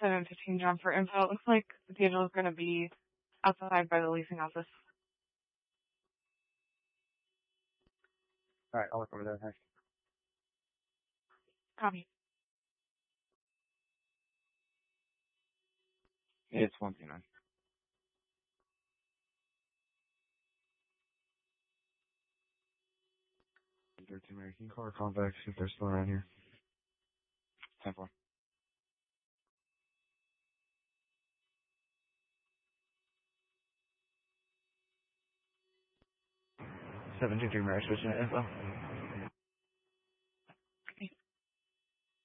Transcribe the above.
7:15 John for info. It looks like the vehicle is going to be outside by the leasing office. Alright, I'll look over there. Thanks. Copy. It's 129. Mary, can you call our contacts if they're still around here? 10-4. 723 Mary, switching to info.